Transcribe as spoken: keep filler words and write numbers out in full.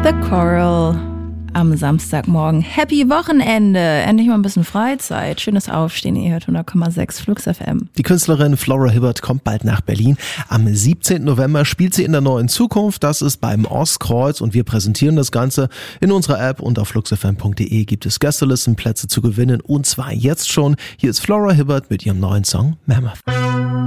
The Coral am Samstagmorgen. Happy Wochenende! Endlich mal ein bisschen Freizeit. Schönes Aufstehen. Ihr hört hundert Komma sechs Flux F M. Die Künstlerin Flora Hibbert kommt bald nach Berlin. Am siebzehnten November spielt sie in der Neuen Zukunft. Das ist beim Ostkreuz und wir präsentieren das Ganze in unserer App und auf flux f m punkt d e gibt es Gästelistenplätze zu gewinnen und zwar jetzt schon. Hier ist Flora Hibbert mit ihrem neuen Song Mammoth.